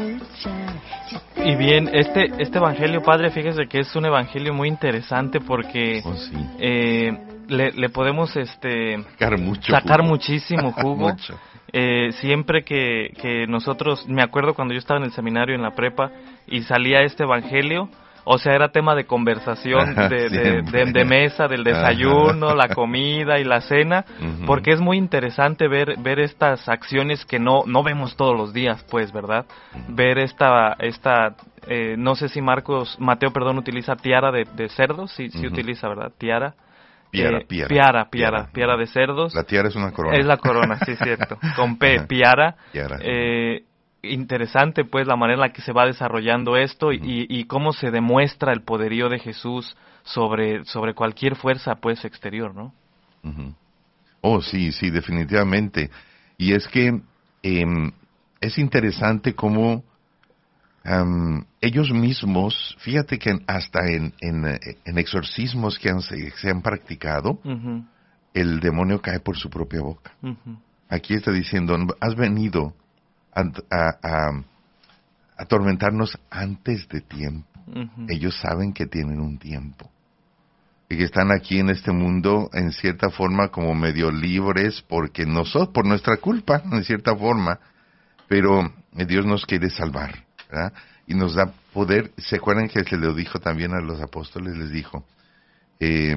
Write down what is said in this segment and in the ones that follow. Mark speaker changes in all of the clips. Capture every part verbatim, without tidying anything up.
Speaker 1: Y bien, este este evangelio, padre, fíjese que es un evangelio muy interesante porque
Speaker 2: Oh, sí.
Speaker 1: eh, le, le podemos este
Speaker 2: Sacar mucho
Speaker 1: sacar
Speaker 2: jugo.
Speaker 1: muchísimo jugo.
Speaker 2: Mucho.
Speaker 1: Eh, siempre que, que nosotros, me acuerdo cuando yo estaba en el seminario, en la prepa, y salía este evangelio, o sea, era tema de conversación, de, de, de, de mesa, del desayuno,
Speaker 2: Ajá.
Speaker 1: la comida y la cena,
Speaker 2: Uh-huh.
Speaker 1: porque es muy interesante ver ver estas acciones que no no vemos todos los días, pues, ¿verdad?
Speaker 2: Uh-huh.
Speaker 1: Ver esta, esta eh, no sé si Marcos, Mateo, perdón, utiliza tiara de, de cerdos, sí, sí
Speaker 2: Uh-huh.
Speaker 1: utiliza, ¿verdad? Tiara.
Speaker 2: Piara,
Speaker 1: eh,
Speaker 2: piara,
Speaker 1: piara, piara,
Speaker 2: piara,
Speaker 1: piara de cerdos.
Speaker 2: La tiara es una corona.
Speaker 1: Es la corona, sí, cierto. Con P,
Speaker 2: Ajá.
Speaker 1: piara.
Speaker 2: Piara.
Speaker 1: Eh, interesante, pues, la manera en la que se va desarrollando esto
Speaker 2: Uh-huh.
Speaker 1: y, y cómo se demuestra el poderío de Jesús sobre, sobre cualquier fuerza, pues, exterior, ¿no?
Speaker 2: Uh-huh. Oh, sí, sí, definitivamente. Y es que eh, es interesante cómo um, ellos mismos, fíjate que hasta en, en, en exorcismos que han, se, se han practicado,
Speaker 1: Uh-huh.
Speaker 2: el demonio cae por su propia boca.
Speaker 1: Uh-huh.
Speaker 2: Aquí está diciendo, has venido a, a, a atormentarnos antes de tiempo.
Speaker 1: Uh-huh.
Speaker 2: Ellos saben que tienen un tiempo. Y que están aquí en este mundo, en cierta forma, como medio libres, porque nosotros, por nuestra culpa, en cierta forma, pero Dios nos quiere salvar, ¿verdad? Y nos da poder. ¿Se acuerdan que se lo dijo también a los apóstoles? Les dijo, eh,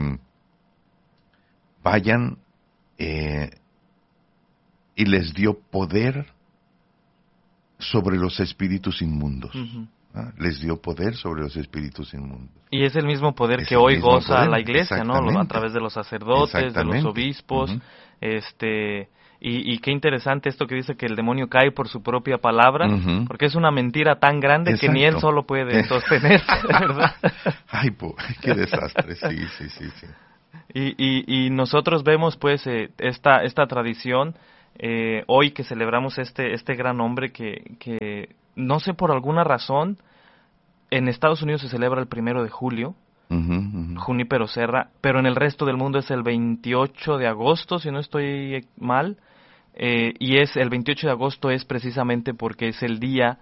Speaker 2: vayan, eh, y les dio poder sobre los espíritus inmundos.
Speaker 1: Uh-huh.
Speaker 2: ¿Ah? Les dio poder sobre los espíritus inmundos.
Speaker 1: Y es el mismo poder
Speaker 2: Es
Speaker 1: que
Speaker 2: el
Speaker 1: hoy
Speaker 2: mismo
Speaker 1: goza
Speaker 2: poder,
Speaker 1: la iglesia, ¿no?
Speaker 2: exactamente.
Speaker 1: A través de los sacerdotes, de los
Speaker 2: Exactamente.
Speaker 1: obispos,
Speaker 2: Uh-huh.
Speaker 1: este, y, y qué interesante esto que dice que el demonio cae por su propia palabra,
Speaker 2: Uh-huh.
Speaker 1: porque es una mentira tan grande
Speaker 2: Exacto.
Speaker 1: que ni él solo puede sostenerse, ¿verdad?
Speaker 2: Ay, po, qué desastre, sí, sí, sí, sí.
Speaker 1: Y, y, y nosotros vemos pues eh, esta esta tradición eh, hoy que celebramos este este gran hombre que que no sé por alguna razón en Estados Unidos se celebra el primero de julio,
Speaker 2: Uh-huh, uh-huh.
Speaker 1: Junípero Serra, pero en el resto del mundo es el veintiocho de agosto, si no estoy mal, eh, y es el veintiocho de agosto es precisamente porque es el día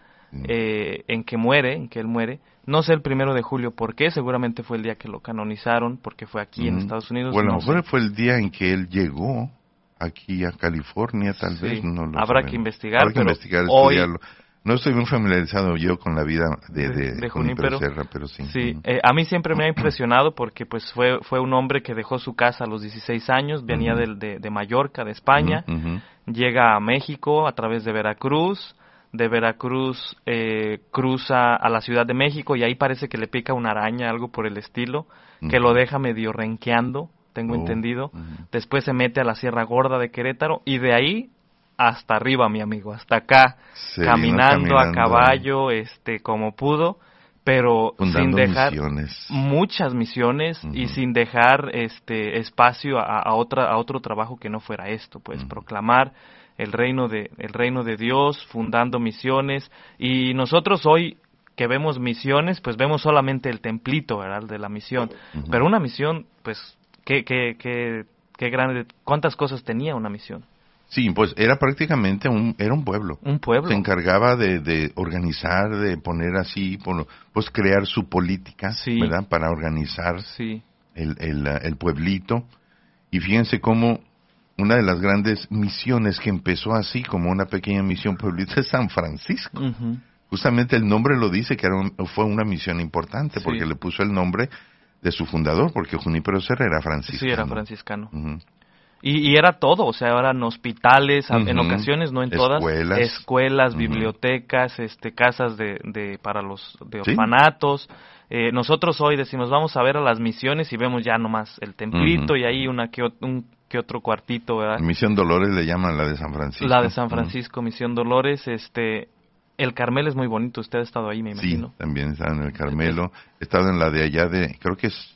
Speaker 1: eh, en que muere, en que él muere. No sé el primero de julio por qué, seguramente fue el día que lo canonizaron, porque fue aquí uh-huh. en Estados Unidos.
Speaker 2: Bueno,
Speaker 1: no
Speaker 2: a lo mejor
Speaker 1: sé.
Speaker 2: fue el día en que él llegó aquí a California, tal
Speaker 1: sí.
Speaker 2: vez, no lo
Speaker 1: Habrá
Speaker 2: sabemos.
Speaker 1: que investigar,
Speaker 2: Habrá que
Speaker 1: pero
Speaker 2: investigar,
Speaker 1: hoy,
Speaker 2: estudiarlo. No estoy muy familiarizado yo con la vida de, de,
Speaker 1: de, de
Speaker 2: Junípero
Speaker 1: Junípero
Speaker 2: Serra, pero sí.
Speaker 1: Sí,
Speaker 2: Uh-huh.
Speaker 1: eh, a mí siempre me ha impresionado porque pues fue fue un hombre que dejó su casa a los dieciséis años, venía
Speaker 2: Uh-huh.
Speaker 1: de, de, de Mallorca, de España,
Speaker 2: Uh-huh. Uh-huh.
Speaker 1: llega a México a través de Veracruz, de Veracruz eh, cruza a la Ciudad de México y ahí parece que le pica una araña, algo por el estilo, uh-huh. que lo deja medio renqueando, tengo oh. entendido. Uh-huh. Después se mete a la Sierra Gorda de Querétaro y de ahí hasta arriba, mi amigo, hasta acá,
Speaker 2: Se
Speaker 1: caminando, caminando a caballo, este, como pudo, pero
Speaker 2: fundando
Speaker 1: sin dejar
Speaker 2: misiones.
Speaker 1: muchas misiones uh-huh. y sin dejar este espacio a, a otra a otro trabajo que no fuera esto, pues uh-huh. proclamar el reino de el reino de Dios, fundando misiones. Y nosotros hoy que vemos misiones, pues vemos solamente el templito, ¿verdad?, de la misión, uh-huh. pero una misión, pues qué qué qué qué grande, cuántas cosas tenía una misión.
Speaker 2: Sí, pues era prácticamente un era un pueblo.
Speaker 1: Un pueblo.
Speaker 2: Se encargaba de, de organizar, de poner así, pues crear su política,
Speaker 1: sí.
Speaker 2: ¿verdad? Para organizar
Speaker 1: sí.
Speaker 2: el, el, el pueblito. Y fíjense cómo una de las grandes misiones que empezó así, como una pequeña misión pueblito, es San Francisco.
Speaker 1: Uh-huh.
Speaker 2: Justamente el nombre lo dice, que era un, fue una misión importante,
Speaker 1: sí.
Speaker 2: porque le puso el nombre de su fundador, porque Junípero Serra era franciscano.
Speaker 1: Sí, era franciscano.
Speaker 2: Uh-huh.
Speaker 1: Y, y era todo, o sea, eran hospitales, uh-huh. en ocasiones, no en todas,
Speaker 2: escuelas,
Speaker 1: escuelas
Speaker 2: uh-huh.
Speaker 1: bibliotecas, este, casas de, de para los de orfanatos. ¿Sí? Eh, nosotros hoy decimos, vamos a ver a las misiones y vemos ya nomás el templito uh-huh. y ahí una que, un que otro cuartito, ¿verdad?
Speaker 2: Misión Dolores le llaman la de San Francisco.
Speaker 1: La de San Francisco, uh-huh. Misión Dolores, este... El Carmelo es muy bonito, usted ha estado ahí, me imagino.
Speaker 2: Sí, también he estado en el Carmelo, he estado en la de allá de, creo que es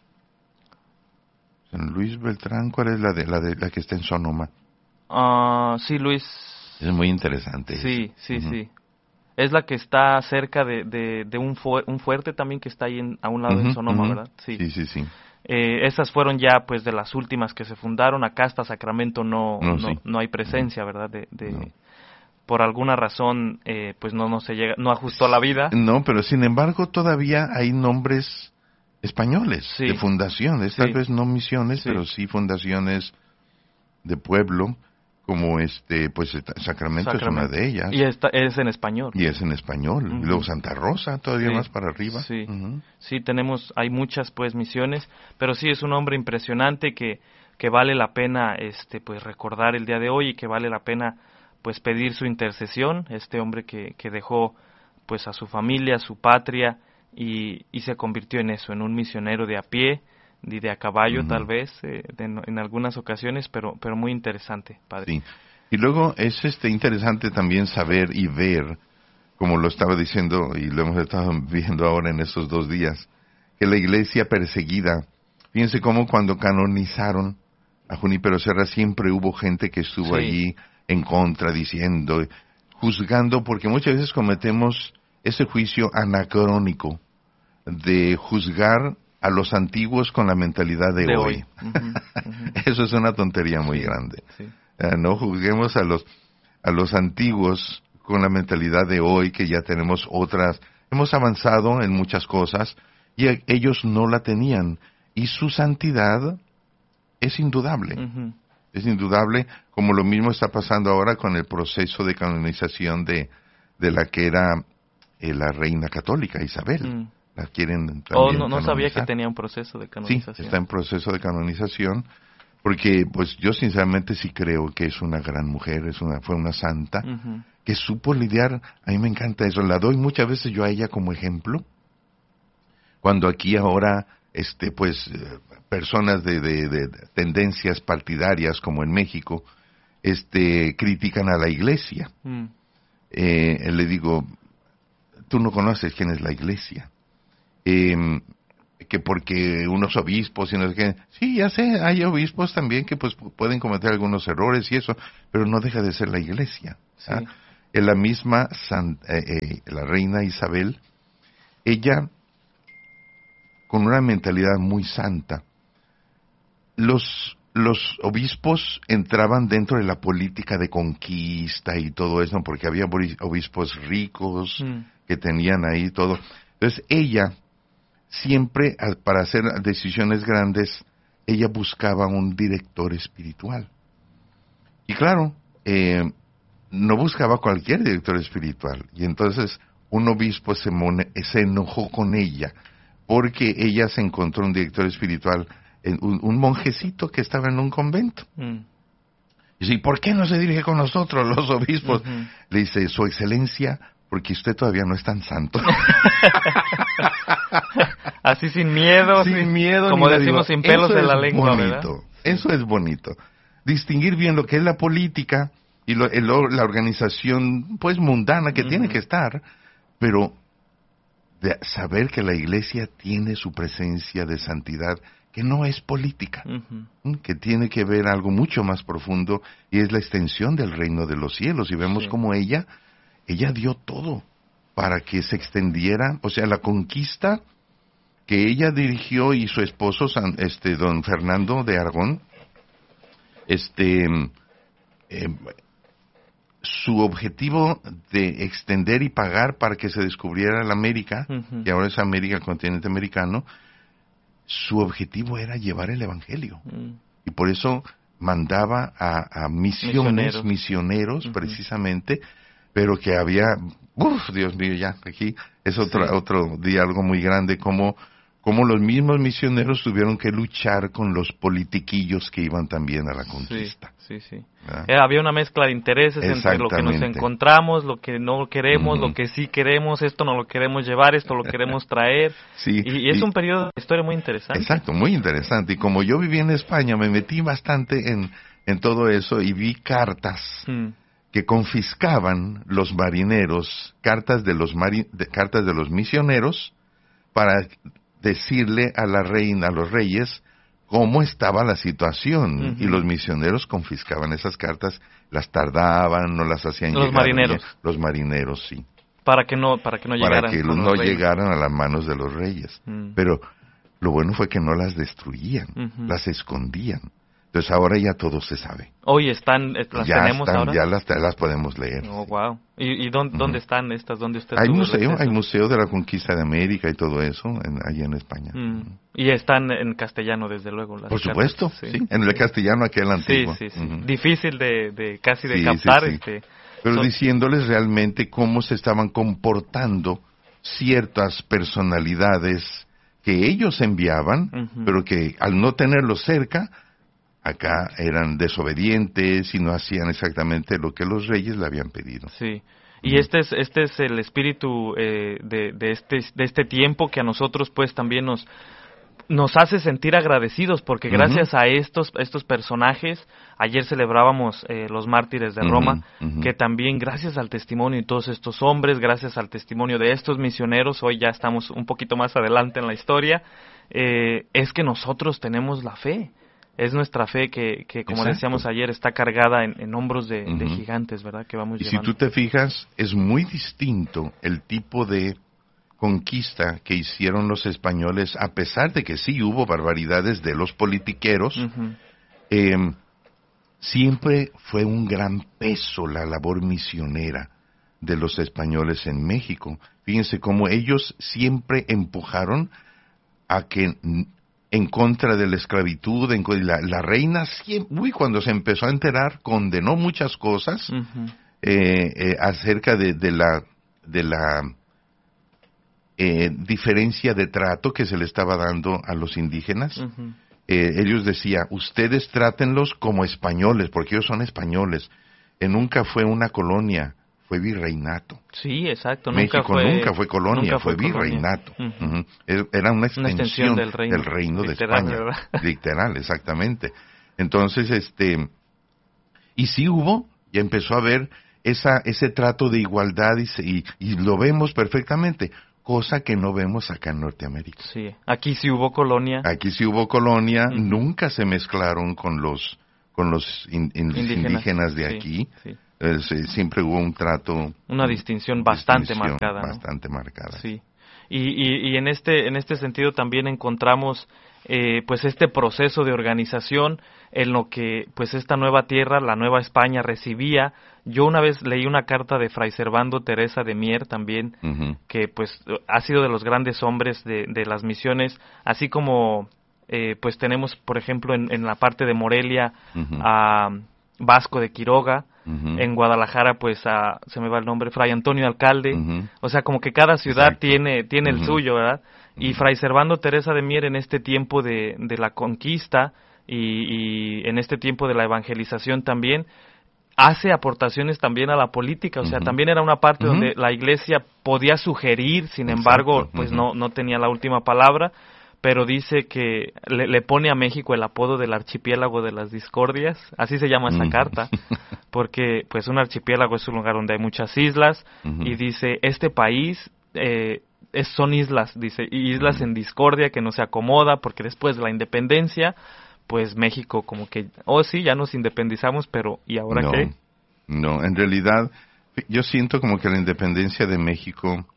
Speaker 2: San Luis Beltrán. ¿Cuál es la de la de la que está en Sonoma?
Speaker 1: Ah, uh, sí, Luis.
Speaker 2: Es muy interesante.
Speaker 1: Sí,
Speaker 2: eso.
Speaker 1: sí,
Speaker 2: uh-huh.
Speaker 1: sí. Es la que está cerca de, de, de un, fu- un fuerte también que está ahí en, a un lado
Speaker 2: uh-huh,
Speaker 1: de Sonoma,
Speaker 2: uh-huh.
Speaker 1: ¿verdad?
Speaker 2: Sí, sí, sí. sí.
Speaker 1: Eh, esas fueron ya pues de las últimas que se fundaron. Acá hasta Sacramento no no,
Speaker 2: no,
Speaker 1: no,
Speaker 2: sí.
Speaker 1: no hay presencia, uh-huh. ¿verdad? De, de
Speaker 2: no.
Speaker 1: por alguna razón eh, pues no no se llega, no ajustó la vida.
Speaker 2: No, pero sin embargo todavía hay nombres españoles
Speaker 1: sí.
Speaker 2: de fundaciones,
Speaker 1: sí.
Speaker 2: tal vez no misiones, sí. pero sí fundaciones de pueblo, como este, pues Sacramento, Sacramento es una de ellas.
Speaker 1: Y esta, es en español.
Speaker 2: Y es en español. Uh-huh. Y luego Santa Rosa, todavía
Speaker 1: sí.
Speaker 2: más para arriba.
Speaker 1: Sí,
Speaker 2: uh-huh.
Speaker 1: sí, tenemos, hay muchas pues misiones, pero sí es un hombre impresionante que, que vale la pena este pues recordar el día de hoy y que vale la pena pues pedir su intercesión, este hombre que, que dejó pues a su familia, a su patria y, y se convirtió en eso, en un misionero de a pie, y de a caballo uh-huh. tal vez, eh, en, en algunas ocasiones, pero pero muy interesante, padre.
Speaker 2: Sí. Y luego es este interesante también saber y ver, como lo estaba diciendo y lo hemos estado viendo ahora en estos dos días, que la iglesia perseguida, fíjense cómo cuando canonizaron a Junípero Serra siempre hubo gente que estuvo sí. allí en contra, diciendo, juzgando, porque muchas veces cometemos ese juicio anacrónico de juzgar a los antiguos con la mentalidad de,
Speaker 1: de
Speaker 2: hoy.
Speaker 1: hoy. Uh-huh, uh-huh.
Speaker 2: Eso es una tontería muy
Speaker 1: sí,
Speaker 2: grande.
Speaker 1: Sí.
Speaker 2: Uh, no juzguemos a los a los antiguos con la mentalidad de hoy, que ya tenemos otras, hemos avanzado en muchas cosas y a, ellos no la tenían, y su santidad es indudable. Uh-huh. Es indudable, como lo mismo está pasando ahora con el proceso de canonización de, de la que era eh, la reina católica, Isabel. Uh-huh. La quieren también
Speaker 1: oh, no, no sabía que tenía un proceso de canonización.
Speaker 2: Sí, está en proceso de canonización, porque pues yo sinceramente sí creo que es una gran mujer, es una fue una santa, uh-huh. que supo lidiar. A mí me encanta eso, la doy muchas veces yo a ella como ejemplo, cuando aquí ahora este pues personas de, de, de tendencias partidarias como en México este critican a la iglesia. Uh-huh. eh, le digo, tú no conoces quién es la iglesia. Eh, que porque unos obispos y no sé qué, sí, ya sé, hay obispos también que pues pueden cometer algunos errores y eso, pero no deja de ser la iglesia.
Speaker 1: Sí.
Speaker 2: ¿Ah? En la misma San, eh, eh, la reina Isabel, ella con una mentalidad muy santa, los los obispos entraban dentro de la política de conquista y todo eso, porque había obispos ricos mm. que tenían ahí todo. Entonces ella siempre, para hacer decisiones grandes, ella buscaba un director espiritual. Y claro, eh, no buscaba cualquier director espiritual. Y entonces un obispo se, mon- se enojó con ella, porque ella se encontró un director espiritual, en un, un monjecito que estaba en un convento. Mm. Y dice, ¿y por qué no se dirige con nosotros, los obispos? Uh-huh. Le dice, Su Excelencia, porque usted todavía no es tan santo.
Speaker 1: Así sin miedo.
Speaker 2: Sin, sin miedo.
Speaker 1: Como decimos, digo, sin pelos en la lengua,
Speaker 2: bonito,
Speaker 1: ¿verdad?
Speaker 2: Eso es bonito. Distinguir bien lo que es la política y lo, el, la organización, pues, mundana que uh-huh. tiene que estar, pero de saber que la iglesia tiene su presencia de santidad, que no es política, uh-huh. que tiene que ver algo mucho más profundo, y es la extensión del reino de los cielos. Y vemos sí. como ella... Ella dio todo para que se extendiera, o sea, la conquista que ella dirigió y su esposo, este, don Fernando de Aragón, este, eh, su objetivo de extender y pagar para que se descubriera la América, uh-huh. que ahora es América, el continente americano, su objetivo era llevar el Evangelio. Uh-huh. Y por eso mandaba a, a misiones, misioneros, misioneros uh-huh. precisamente, pero que había, uff, Dios mío, ya, aquí es otro, sí. otro diálogo muy grande, como, como los mismos misioneros tuvieron que luchar con los politiquillos que iban también a la conquista.
Speaker 1: Sí, sí, sí. Eh, había una mezcla de intereses entre lo que nos encontramos, lo que no queremos, uh-huh. lo que sí queremos, esto no lo queremos llevar, esto lo queremos traer.
Speaker 2: Sí,
Speaker 1: y, y es y, un periodo de historia muy interesante.
Speaker 2: Exacto, muy interesante. Y como yo viví en España, me metí bastante en, en todo eso y vi cartas. Mm. que confiscaban los marineros, cartas de los mari- de, cartas de los misioneros, para decirle a la reina, a los reyes, cómo estaba la situación. Uh-huh. Y los misioneros confiscaban esas cartas, las tardaban, no las hacían
Speaker 1: los
Speaker 2: llegar.
Speaker 1: Marineros.
Speaker 2: Bien. Los marineros, sí.
Speaker 1: Para que no, para que no llegaran.
Speaker 2: Para que no llegaran a las manos de los reyes. Uh-huh. Pero lo bueno fue que no las destruían, uh-huh. las escondían. Entonces ahora ya todo se sabe.
Speaker 1: Hoy están, las
Speaker 2: ya
Speaker 1: tenemos
Speaker 2: están,
Speaker 1: ahora.
Speaker 2: Ya las, las podemos leer.
Speaker 1: Oh,
Speaker 2: sí.
Speaker 1: wow. ¿Y, y dónde, uh-huh. dónde están estas? ¿Dónde usted
Speaker 2: hay
Speaker 1: tuvo
Speaker 2: museo,
Speaker 1: el
Speaker 2: hay museo de la conquista de América y todo eso en, allá en España.
Speaker 1: Mm. Y están en castellano, desde luego. Las
Speaker 2: Por
Speaker 1: cartas,
Speaker 2: supuesto, sí. sí, en el castellano aquel antiguo.
Speaker 1: Sí, sí, sí.
Speaker 2: Uh-huh.
Speaker 1: Difícil de, de casi de
Speaker 2: sí,
Speaker 1: captar.
Speaker 2: Sí, sí.
Speaker 1: Este,
Speaker 2: Pero
Speaker 1: son...
Speaker 2: diciéndoles realmente cómo se estaban comportando ciertas personalidades que ellos enviaban, uh-huh. pero que al no tenerlos cerca, acá eran desobedientes y no hacían exactamente lo que los reyes le habían pedido.
Speaker 1: Sí. Y este es este es el espíritu eh, de, de este de este tiempo que a nosotros pues también nos nos hace sentir agradecidos, porque gracias uh-huh. a estos estos personajes, ayer celebrábamos eh, los mártires de Roma, uh-huh, uh-huh. que también gracias al testimonio de todos estos hombres, gracias al testimonio de estos misioneros, hoy ya estamos un poquito más adelante en la historia, eh, es que nosotros tenemos la fe. Es nuestra fe que, que como Exacto. decíamos ayer, está cargada en, en hombros de, uh-huh. de gigantes, ¿verdad? Que vamos
Speaker 2: y
Speaker 1: llevando.
Speaker 2: Si tú te fijas, es muy distinto el tipo de conquista que hicieron los españoles, a pesar de que sí hubo barbaridades de los politiqueros, uh-huh. eh, siempre fue un gran peso la labor misionera de los españoles en México. Fíjense cómo ellos siempre empujaron a que... en contra de la esclavitud, en, la, la reina siempre, uy, cuando se empezó a enterar, condenó muchas cosas uh-huh. eh, eh, acerca de, de la de la eh, diferencia de trato que se le estaba dando a los indígenas. Uh-huh. Eh, ellos decían, ustedes trátenlos como españoles, porque ellos son españoles. Eh, nunca fue una colonia, fue virreinato.
Speaker 1: Sí, exacto.
Speaker 2: México
Speaker 1: nunca fue,
Speaker 2: nunca fue colonia,
Speaker 1: nunca fue,
Speaker 2: fue virreinato.
Speaker 1: Uh-huh.
Speaker 2: Uh-huh. Era una extensión, una extensión
Speaker 1: del reino,
Speaker 2: del reino de
Speaker 1: literal,
Speaker 2: España.
Speaker 1: ¿verdad?
Speaker 2: Literal, exactamente. Entonces, este, y sí hubo, ya empezó a haber esa, ese trato de igualdad y, y, y lo vemos perfectamente, cosa que no vemos acá en Norteamérica.
Speaker 1: Sí, aquí sí hubo colonia.
Speaker 2: Aquí sí hubo colonia, uh-huh. nunca se mezclaron con los, con los in, in, indígenas. indígenas de
Speaker 1: sí,
Speaker 2: aquí.
Speaker 1: Sí.
Speaker 2: Eh, siempre hubo un trato,
Speaker 1: una distinción bastante
Speaker 2: distinción
Speaker 1: marcada, ¿no?
Speaker 2: bastante marcada.
Speaker 1: Sí, y, y, y en este en este sentido también encontramos eh, pues este proceso de organización en lo que pues esta nueva tierra, la Nueva España recibía. Yo una vez leí una carta de Fray Servando Teresa de Mier también, uh-huh. que pues ha sido de los grandes hombres de, de las misiones, así como eh, pues tenemos por ejemplo en, en la parte de Morelia uh-huh. a Vasco de Quiroga, uh-huh. en Guadalajara pues a, se me va el nombre, Fray Antonio Alcalde, uh-huh. o sea como que cada ciudad Exacto. tiene tiene uh-huh. el suyo, ¿verdad? Uh-huh. Y Fray Servando Teresa de Mier en este tiempo de, de la conquista y, y en este tiempo de la evangelización también hace aportaciones también a la política, o sea, uh-huh. también era una parte uh-huh. donde la iglesia podía sugerir, sin Exacto. embargo, pues uh-huh. no no tenía la última palabra. Pero dice que le, le pone a México el apodo del archipiélago de las discordias, así se llama esa mm. carta, porque pues un archipiélago es un lugar donde hay muchas islas, uh-huh. y dice, este país eh, es, son islas, dice, y islas uh-huh. en discordia que no se acomoda, porque después de la independencia, pues México como que, oh sí, ya nos independizamos, pero ¿y ahora
Speaker 2: no,
Speaker 1: qué?
Speaker 2: No, en realidad yo siento como que la independencia de México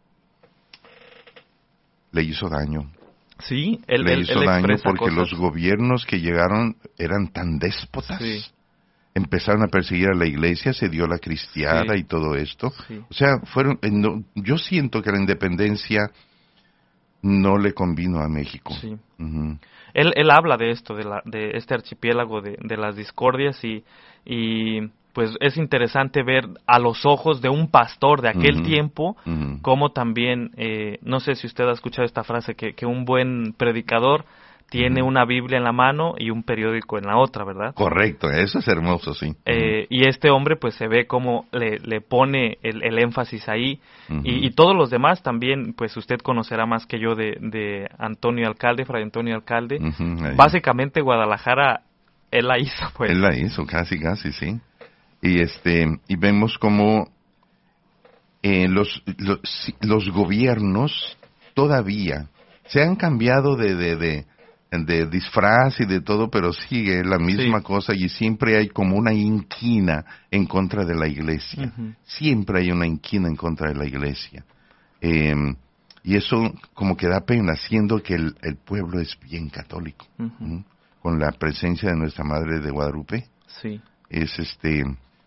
Speaker 2: le hizo daño.
Speaker 1: Sí, él,
Speaker 2: le
Speaker 1: él,
Speaker 2: hizo
Speaker 1: él
Speaker 2: daño porque
Speaker 1: cosas.
Speaker 2: Los gobiernos que llegaron eran tan déspotas.
Speaker 1: Sí.
Speaker 2: Empezaron a perseguir a la iglesia, se dio la cristiada sí. y todo esto.
Speaker 1: Sí.
Speaker 2: O sea, fueron. No, yo siento que la independencia no le convino a México.
Speaker 1: Sí.
Speaker 2: Uh-huh.
Speaker 1: Él, él habla de esto, de, la, de este archipiélago de, de las discordias y, y pues es interesante ver a los ojos de un pastor de aquel uh-huh. tiempo, uh-huh. como también, eh, no sé si usted ha escuchado esta frase, que, que un buen predicador tiene uh-huh. una Biblia en la mano y un periódico en la otra, ¿verdad?
Speaker 2: Correcto, eso es hermoso, sí.
Speaker 1: Eh, uh-huh. Y este hombre pues se ve cómo le, le pone el, el énfasis ahí, uh-huh. y, y todos los demás también, pues usted conocerá más que yo de, de Antonio Alcalde, Fray Antonio Alcalde. Uh-huh. Básicamente Guadalajara, él la hizo, pues.
Speaker 2: Él la hizo, casi, casi, sí. Y este y vemos como eh, los, los los gobiernos todavía se han cambiado de de, de de disfraz y de todo, pero sigue la misma sí. cosa y siempre hay como una inquina en contra de la iglesia. Uh-huh. Siempre hay una inquina en contra de la iglesia. Eh, y eso como que da pena, siendo que el, el pueblo es bien católico. Uh-huh. ¿Mm? con la presencia de nuestra Madre de Guadalupe.
Speaker 1: Sí.
Speaker 2: Es este,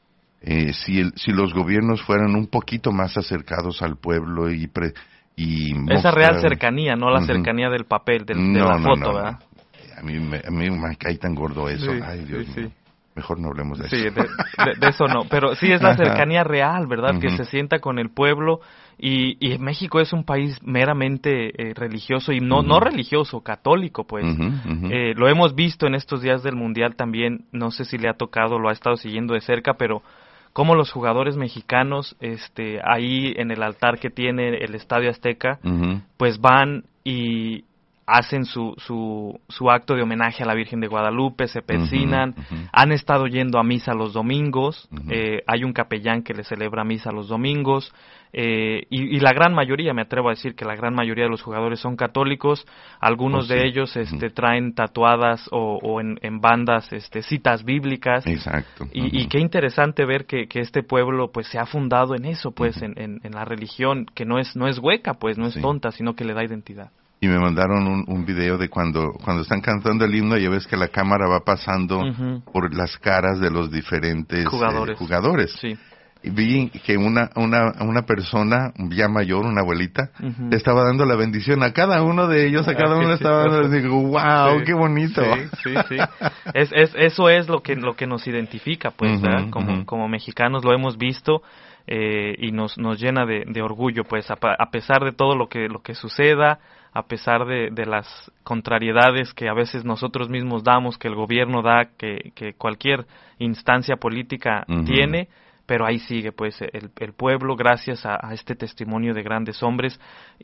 Speaker 2: eh, si, el, si los gobiernos fueran un poquito más acercados al pueblo y... Pre, y
Speaker 1: Esa
Speaker 2: mostrar,
Speaker 1: real cercanía, no la uh-huh. cercanía del papel, del, de
Speaker 2: no,
Speaker 1: la
Speaker 2: no,
Speaker 1: foto,
Speaker 2: no,
Speaker 1: ¿verdad?
Speaker 2: No. A mí, me, a mí me cae tan gordo eso.
Speaker 1: Sí,
Speaker 2: Ay, Dios
Speaker 1: sí,
Speaker 2: mío.
Speaker 1: sí.
Speaker 2: Mejor no hablemos de
Speaker 1: sí,
Speaker 2: eso.
Speaker 1: Sí, de, de, de eso no. Pero sí es la cercanía real, ¿verdad?
Speaker 2: Uh-huh.
Speaker 1: Que se sienta con el pueblo. Y, y México es un país meramente eh, religioso y no, uh-huh. no religioso, católico, pues.
Speaker 2: Uh-huh, uh-huh.
Speaker 1: Eh, lo hemos visto en estos días del Mundial también. No sé si le ha tocado, lo ha estado siguiendo de cerca, pero cómo los jugadores mexicanos, este, ahí en el altar que tiene el Estadio Azteca, uh-huh. pues van y hacen su, su, su acto de homenaje a la Virgen de Guadalupe, se persignan, uh-huh, uh-huh. han estado yendo a misa los domingos, uh-huh. eh, hay un capellán que le celebra misa los domingos, eh, y, y la gran mayoría, me atrevo a decir que la gran mayoría de los jugadores son católicos, algunos oh, de sí. ellos este, uh-huh. traen tatuadas o, o en, en bandas este, citas bíblicas.
Speaker 2: Exacto.
Speaker 1: Y,
Speaker 2: uh-huh.
Speaker 1: y qué interesante ver que, que este pueblo pues se ha fundado en eso, pues, uh-huh. en, en, en la religión, que no es, no es hueca, pues, no es sí. tonta, sino que le da identidad.
Speaker 2: Y me mandaron un, un video de cuando cuando están cantando el himno, ya ves que la cámara va pasando uh-huh. por las caras de los diferentes
Speaker 1: jugadores.
Speaker 2: Eh, jugadores.
Speaker 1: Sí.
Speaker 2: Y vi que una una una persona ya mayor, una abuelita, uh-huh. le estaba dando la bendición a cada uno de ellos, a cada ah, uno le estaba dando, y digo, wow, sí, qué bonito.
Speaker 1: Sí, sí, sí. Es, es, eso es lo que lo que nos identifica, pues, uh-huh, ¿verdad? Como uh-huh. como mexicanos lo hemos visto. Eh, y nos nos llena de, de orgullo, pues, a, a pesar de todo lo que lo que suceda, a pesar de, de las contrariedades que a veces nosotros mismos damos, que el gobierno da, que, que cualquier instancia política uh-huh. tiene, pero ahí sigue, pues, el, el pueblo, gracias a, a este testimonio de grandes hombres.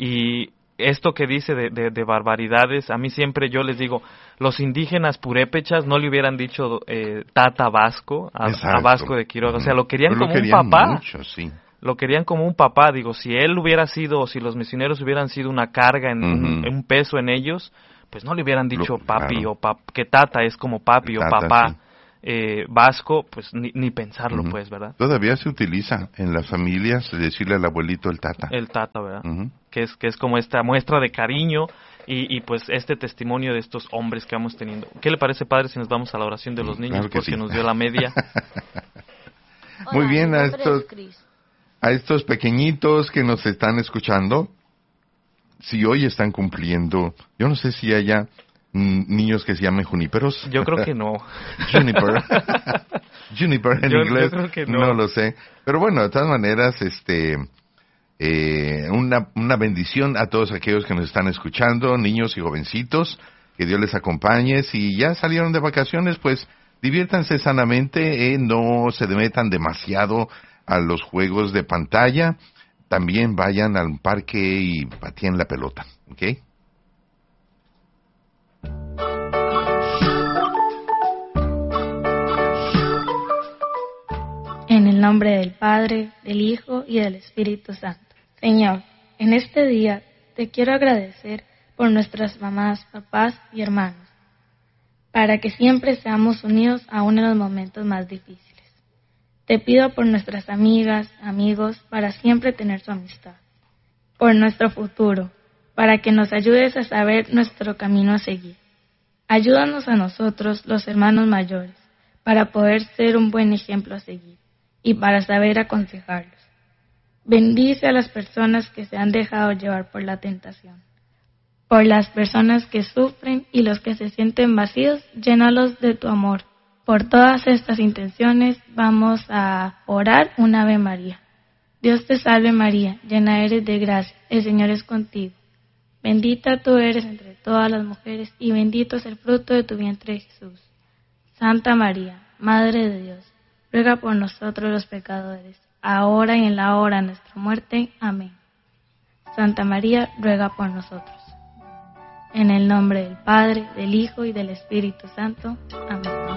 Speaker 1: Y esto que dice de, de, de barbaridades, a mí siempre yo les digo, los indígenas purépechas no le hubieran dicho eh, Tata Vasco, a, a Vasco de Quiroga, uh-huh. o sea, lo querían pero como lo querían un papá.
Speaker 2: Mucho, sí.
Speaker 1: Lo querían como un papá, digo, si él hubiera sido, o si los misioneros hubieran sido una carga, en, uh-huh. un, un peso en ellos, pues no le hubieran dicho lo, papi claro. o pap, que Tata es como papi tata, o papá. Sí. Eh, Vasco, pues ni, ni pensarlo, uh-huh. pues, ¿verdad?
Speaker 2: Todavía se utiliza en las familias decirle al abuelito el Tata.
Speaker 1: El Tata, ¿verdad?
Speaker 2: Uh-huh.
Speaker 1: Que es que es como esta muestra de cariño y, y pues este testimonio de estos hombres que vamos teniendo. ¿Qué le parece, padre, si nos vamos a la oración de los niños? Claro porque sí. nos dio la media.
Speaker 2: Muy Hola, bien, a estos, a estos pequeñitos que nos están escuchando, si hoy están cumpliendo, yo no sé si haya niños que se llamen juníperos.
Speaker 1: Yo creo que no.
Speaker 2: Juniper. Juniper en
Speaker 1: yo,
Speaker 2: inglés.
Speaker 1: Yo creo que no.
Speaker 2: No lo sé. Pero bueno, de todas maneras, este, eh, una, una bendición a todos aquellos que nos están escuchando, niños y jovencitos, que Dios les acompañe. Si ya salieron de vacaciones, pues diviértanse sanamente, eh, no se metan demasiado a los juegos de pantalla. También vayan al parque y pateen la pelota, ¿ok?
Speaker 3: En el nombre del Padre, del Hijo y del Espíritu Santo. Señor, en este día te quiero agradecer por nuestras mamás, papás y hermanos, para que siempre seamos unidos aún en los momentos más difíciles. Te pido por nuestras amigas, amigos, para siempre tener su amistad. Por nuestro futuro, para que nos ayudes a saber nuestro camino a seguir. Ayúdanos a nosotros, los hermanos mayores, para poder ser un buen ejemplo a seguir y para saber aconsejarlos. Bendice a las personas que se han dejado llevar por la tentación. Por las personas que sufren y los que se sienten vacíos, llénalos de tu amor. Por todas estas intenciones vamos a orar un Ave María. Dios te salve María, llena eres de gracia, el Señor es contigo. Bendita tú eres entre todas las mujeres y bendito es el fruto de tu vientre Jesús. Santa María, Madre de Dios, ruega por nosotros los pecadores, ahora y en la hora de nuestra muerte. Amén. Santa María, ruega por nosotros. En el nombre del Padre, del Hijo y del Espíritu Santo. Amén.